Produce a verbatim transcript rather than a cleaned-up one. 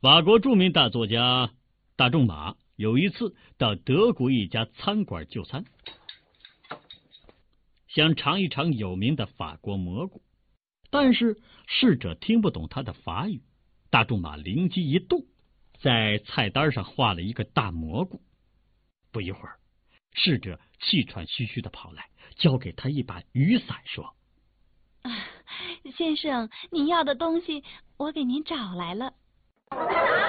法国著名大作家大仲马有一次到德国一家餐馆就餐，想尝一尝有名的法国蘑菇，但是侍者听不懂他的法语。大仲马灵机一动，在菜单上画了一个大蘑菇。不一会儿，侍者气喘吁吁地跑来，交给他一把雨伞，说：“ 啊，先生，您要的东西我给您找来了。”